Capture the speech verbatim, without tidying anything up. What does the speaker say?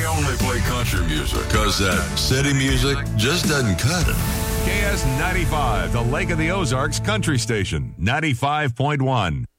We only play country music because that city music just doesn't cut it. K S ninety-five, the Lake of the Ozarks Country Station, ninety-five point one.